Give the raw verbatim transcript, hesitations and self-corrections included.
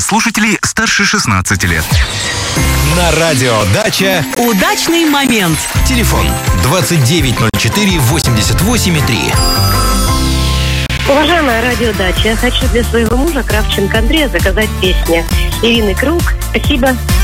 для слушателей старше шестнадцати лет. На радио «Дача» удачный момент. Телефон двадцать девять ноль четыре восемьдесят восемь три. Уважаемая радиодача, я хочу для своего мужа Кравченко Андрея заказать песню Ирины Круг. Спасибо.